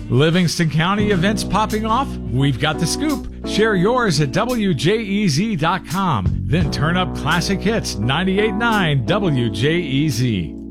Livingston County events popping off? We've got the scoop. Share yours at WJEZ.com. Then turn up classic hits 98.9 WJEZ.